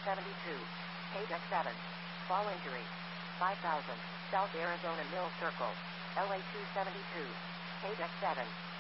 272. KDEC 7. Fall injury. 5000. South Arizona Mill Circle. LA 272. KDEC 7.